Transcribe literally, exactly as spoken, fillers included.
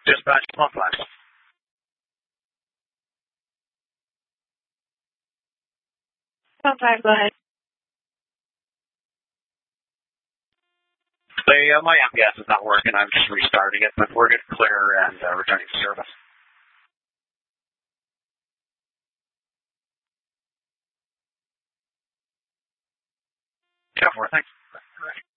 Dispatch, one flash. One five, go ahead. The, uh, my M P S is not working. I'm just restarting it, but we're getting clear and uh, returning to service. Yeah, four, thanks.